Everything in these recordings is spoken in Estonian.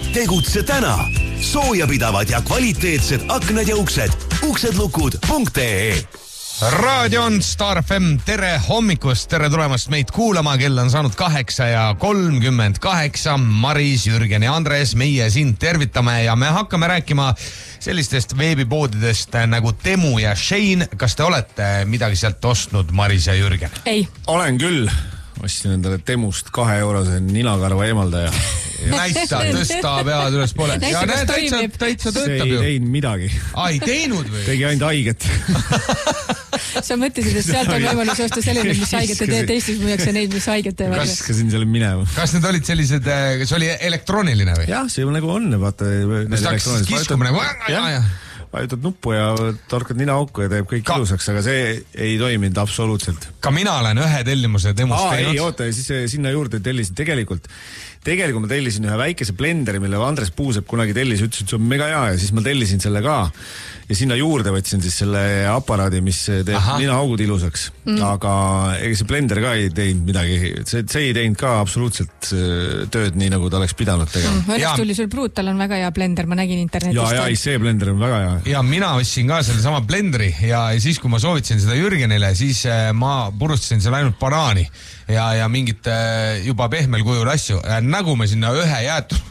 Tegutse täna. Soojapidavad ja kvaliteetsed aknad ja uksed. uksedlukud.ee. Raadio on Star FM, tere hommikust, tere tulemast meid kuulama, kell on saanud 8:38, Maris, Jürgen ja Andres, meie sind tervitame ja me hakkame rääkima sellistest veebipoodidest nagu Temu ja Shein. Kas te olete midagi sealt ostnud, Maris ja Jürgen? Ei. Olen küll. Ostsin endale Temust 2 eurose ninakarva eemaldaja. Näita, tõsta pead üles poole. Ja täitsa töötab ju. See ei teinud midagi. Ei teinud või? Tegi ainult haiget. Sa mõtlesid, et sealt on võimalus osta selline, mis haiget teed, Eestis müüakse neid, mis haiget teevad. Kaskasin selle minema. Kas need olid sellised, kas oli elektrooniline või? Jah, see nagu on, vaata. Kas ta hakkas kiskuma nagu? Vajutad nuppu ja torkad nina auku ja teeb kõik ilusaks, aga see ei toiminud absoluutselt. Ka mina olen ühe tellimuse Temust teinud. Ei, oota, ja siis sinna juurde tellisin. Tegelikult ma tellisin ühe väikese blenderi, mille Andres Puusepp kunagi tellis, ütles, et see on mega hea ja siis ma tellisin selle ka. Ja sinna juurde võtsin siis selle aparaadi, mis teeb nina augud ilusaks. Aga ega see blender ka ei teinud midagi. See ei teinud ka absoluutselt tööd nii, nagu ta oleks pidanud tegema. Õnneks tuli sul Brutal on väga hea blender, ma nägin internetist. Ja see blender on väga hea. Ja mina ostsin ka selle sama blenderi ja siis, kui ma soovitasin seda Jürgenile, siis ma purustasin selle ainult banaani ja mingit juba pehmel kujul asju. Nagu me sinna ühe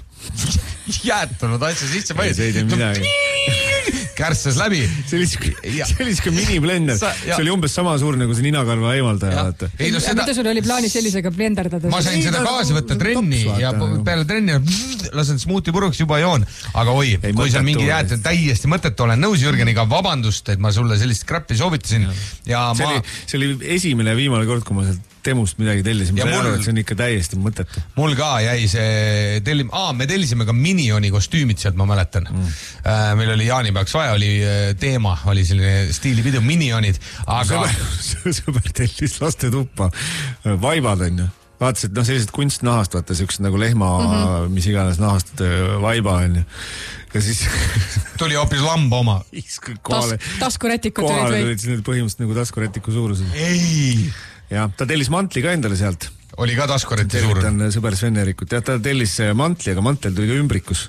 jäätunud asja sisse panid. See ei tee midagi. Kärstas läbi. See oli siuke mini-blender. See oli umbes sama suur nagu see ninakarva eemaldaja. Mida sul oli plaanis sellisega blenderdada? Ma sain seda kaasa võtta trenni ja peale trenni lasen smuuti puruks juba joon. Aga oi, kui seal mingi jäätud täiesti mõttetu, olen nõus Jürgeniga, vabandust, et ma sulle sellist krappi soovitasin. See oli esimene ja viimane kord, kui ma sealt Temust midagi tellisin. See on ikka täiesti mõttetu. Mul ka jäi see me tellisime ka Minioni kostüümid sealt, ma mäletan. Meil oli jaanipäevaks vaja, oli teema, oli selline stiilipidu Minionid, aga... Sõber tellis laste tuppa. Vaibad on ju. Vaatas, et sellised kunstnahast, vaata, sellised nagu lehma, mis iganes nahast vaiba on ju. Ja siis... Tuli hoopis lamba oma. Taskurätikud tulid või? Tulid siis põhimõtteliselt nagu taskurätiku suurused. Ei! Ja ta tellis mantli ka endale sealt. Oli ka taskuräti suurus? Tervitan sõber Sven Erikut. Ja ta tellis mantli, aga mantel tuli ka ümbrikus.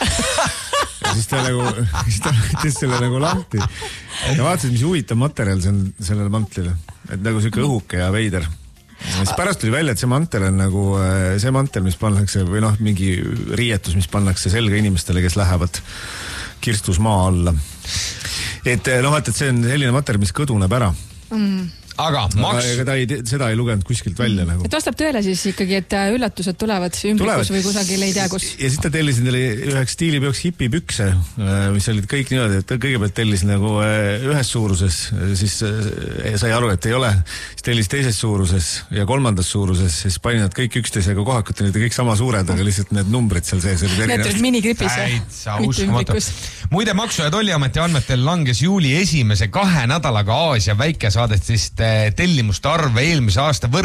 Ja siis ta võttis selle nagu lahti. Ja vaatasid, mis huvitav materjal see on sellele mantlile. Et nagu siuke õhuke ja veider. Ja siis pärast tuli välja, et see mantel on nagu see mantel, mis pannakse või mingi riietus, mis pannakse selga inimestele, kes lähevad kirstus maa alla. Et vaata, et see on selline materjal, mis kõduneb ära. Aga seda ei lugenud kuskilt välja nagu. Et vastab tõele siis ikkagi, et üllatused tulevad ümbrikus või kusagil ei tea kus. Ja siis ta tellisin teile üheks stiilipioks hipipükse, mis olid kõik niimoodi, et kõigepealt tellisin nagu ühes suuruses, siis sai aru, et ei ole, siis tellis teises suuruses ja kolmandas suuruses, siis panin nad kõik üksteisega kohakut, need kõik sama suured, aga lihtsalt need numbrid seal sees olid erinevad. Need olid minigripis Muide, Maksu- ja Tolliameti andmetel langes juuli esimese 2 nädalaga Aasia väikesaadetist tellimuste arv eelmise aastaga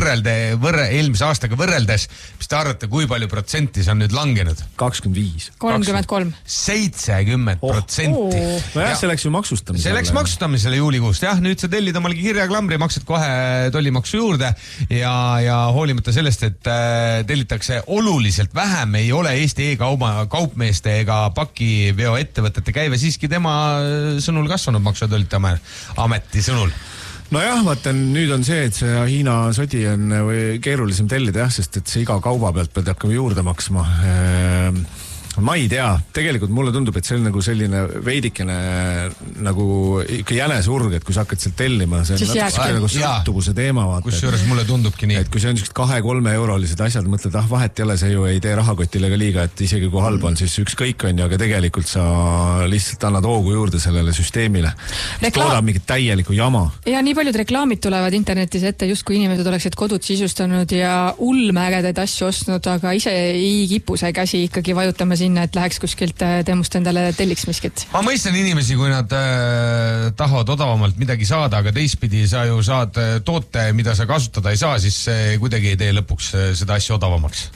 võrreldes, mis te arvate, kui palju protsenti see on nüüd langenud? 25. 33. 70%. Nojah, see läks ju maksustamisele. See läks maksustamisele juulikuust, jah, nüüd sa tellid omalegi kirjaklambri, maksad kohe tollimaksu juurde ja hoolimata sellest, et tellitakse oluliselt vähem, ei ole Eesti kaupmeeste ega pakiveoettevõtete käive siiski tema sõnul kasvanud Maksu- ja Tolliameti sõnul. Nojah, vaata, nüüd on see, et see Hiina sodi on keerulisem tellida, sest et see iga kauba pealt pead hakkama juurde maksma. Ma ei tea, tegelikult mulle tundub, et see on nagu selline veidikene nagu ikka jänesurg, et kui sa hakkad sealt tellima, see on natuke nagu sõltuvuse teema. Kusjuures mulle tundubki nii. Et kui see on 2-3 eurolised asjad, mõtled, vahet ei ole, see ju ei tee rahakotile ka liiga, et isegi kui halb on, siis ükskõik on ju, aga tegelikult sa lihtsalt annad hoogu juurde sellele süsteemile. Toodab mingit täielikku jama. Ja nii paljud reklaamid tulevad internetis ette, just kui inimesed oleksid kodud sisustanud ja ulmeägedaid asju ostnud, aga ise ei kipu see käsi ikkagi vajutama sinna, et läheks kuskilt Temust endale telliks miskit. Ma mõistan inimesi, kui nad tahavad odavamalt midagi saada, aga teistpidi sa ju saad toote, mida sa kasutada ei saa, siis kuidagi ei tee lõpuks seda asja odavamaks.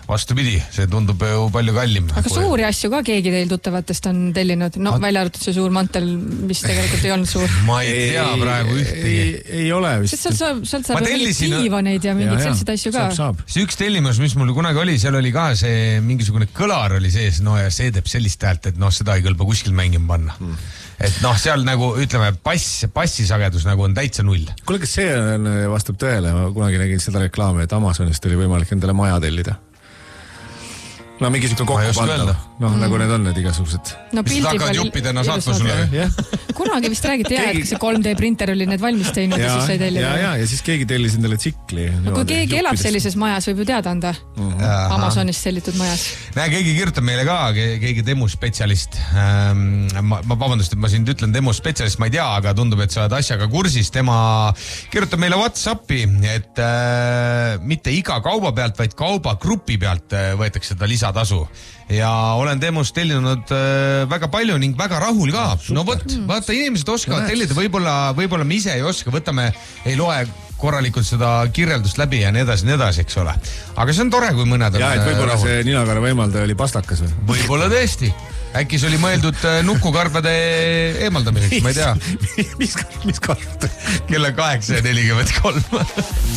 vastupidi, see tundub ju palju kallim. Aga suuri asju ka keegi teil tuttavatest on tellinud? No välja arvatud see suur mantel, mis tegelikult ei olnud suur. Ma ei tea praegu ühtegi. Ei ole vist. Sealt saab diivaneid ja mingid sellised asju ka. See üks tellimus, mis mul kunagi oli, seal oli ka see mingisugune kõlar oli sees, no ja see teeb sellist häält, et seda ei kõlba kuskil mängima panna. Et seal nagu, ütleme, passisagedus nagu on täitsa null. Kuule, kas see vastab tõele? Ma kunagi nägin seda reklaami, et Amazonist oli võimalik endale maja tellida. No mingisugune kokku pandav. Nagu need on need igasugused. No mis hakkavad juppidena saatma sulle? Kunagi vist räägiti et see 3D printer oli need valmis teinud ja siis sai tellida. Ja siis keegi tellis endale tsikli. Kui keegi elab sellises majas, võib ju teada anda. Amazonist sellitud majas. Keegi kirjutab meile ka, keegi demuspetsialist. Ma vabandust, et ma sind ütlen demuspetsialist, ma ei tea, aga tundub, et sa oled asjaga kursis. Tema kirjutab meile WhatsAppi, et mitte iga kauba pealt, vaid kaubagrupi pealt võetakse seda lisatasu. Ja olen Demust tellinud väga palju ning väga rahul ka. No vaata, inimesed oskavad tellida, võib-olla me ise ei oska, ei loe korralikult seda kirjeldust läbi ja nii edasi, eks ole. Aga see on tore, kui mõned on et võib-olla see ninakarva eemaldaja oli pastakas või? Võib-olla tõesti. Äkki see oli mõeldud nukukarvade eemaldamiseks, ma ei tea. Mis karvad? Kella 8:43.